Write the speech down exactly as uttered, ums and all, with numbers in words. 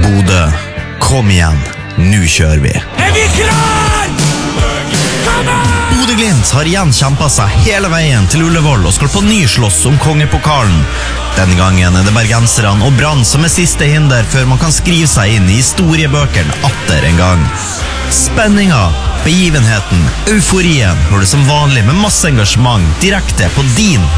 Bodø, kom igjen, nå kjører vi. Er vi klar? Kom an! Bodø-Glimt har igjen kjempet seg hele veien til Ullevål og skal på ny slåss om kongepokalen. Denne gangen er det bergenserne og Brann som er siste hinder før man kan skrive seg inn i historiebøkene atter en gang. Spenninga, begivenheten, euforien, når det som vanlig med masse engasjement direkte på din